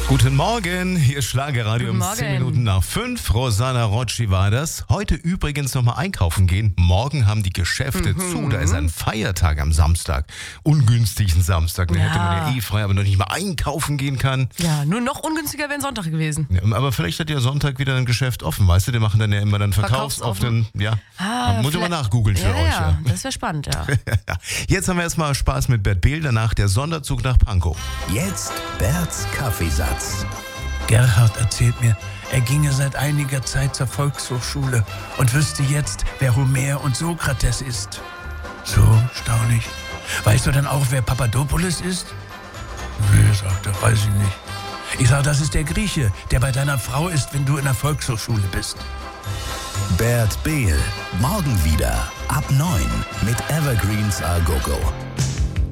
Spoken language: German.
Guten Morgen, hier ist Schlagerradio Guten um Morgen. 10 Minuten nach 5. Rosanna Rocci war das. Heute übrigens nochmal einkaufen gehen. Morgen haben die Geschäfte zu. Da ist ein Feiertag am Samstag. Ungünstigen Samstag. Den hätte man ja frei, aber noch nicht mal einkaufen gehen kann. Ja, nur noch ungünstiger wäre ein Sonntag gewesen. Ja, aber vielleicht hat ja Sonntag wieder ein Geschäft offen. Weißt du, die machen dann ja immer dann verkaufsoffen. Ja, muss ich mal nachgoogeln für euch. Ja, das wäre spannend, ja. Jetzt haben wir erstmal Spaß mit Bert Behl, danach der Sonderzug nach Pankow. Jetzt Berts Kaffeesatz. Gerhard erzählt mir, er ginge seit einiger Zeit zur Volkshochschule und wüsste jetzt, wer Homer und Sokrates ist. So, staunlich. Weißt du dann auch, wer Papadopoulos ist? Nee, sagt er, weiß ich nicht. Ich sag, das ist der Grieche, der bei deiner Frau ist, wenn du in der Volkshochschule bist. Bert Behl. Morgen wieder ab 9 mit Evergreens A Go Go.